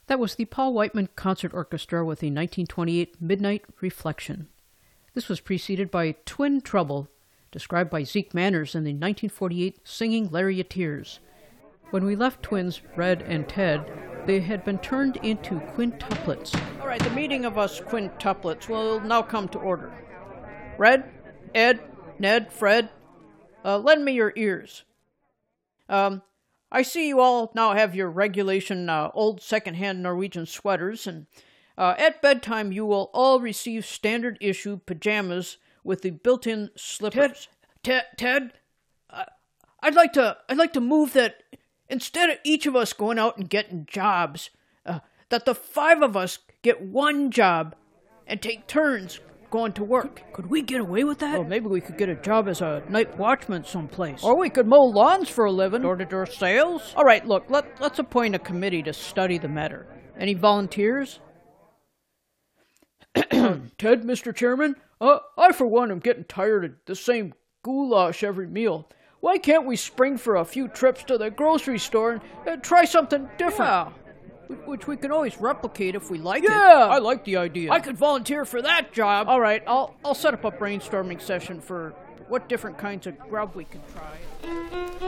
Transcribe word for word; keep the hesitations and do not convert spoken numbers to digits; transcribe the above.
That was the Paul Whiteman Concert Orchestra with the nineteen twenty-eight Midnight Reflection. This was preceded by Twin Trouble, described by Zeke Manners in the nineteen forty-eight Singing Lariateers. When we left twins Red and Ted, they had been turned into quintuplets. All right, the meeting of us quintuplets will now come to order. Red, Ed, Ned, Fred, uh, lend me your ears. Um... I see you all now have your regulation uh, old second-hand Norwegian sweaters, and uh, at bedtime you will all receive standard issue pajamas with the built-in slippers. Ted, Ted, Ted uh, I'd like to, I'd like to move that instead of each of us going out and getting jobs, uh, that the five of us get one job and take turns going to work. Could, could we get away with that? Well, maybe we could get a job as a night watchman someplace. Or we could mow lawns for a living. Door-to-door sales? All right, look, let, let's appoint a committee to study the matter. Any volunteers? Ted, Mister Chairman, uh, I for one am getting tired of the same goulash every meal. Why can't we spring for a few trips to the grocery store and uh, try something different? Yeah. Which we can always replicate if we like yeah, it. Yeah, I like the idea. I could volunteer for that job. All right, I'll I'll set up a brainstorming session for what different kinds of grub we can try.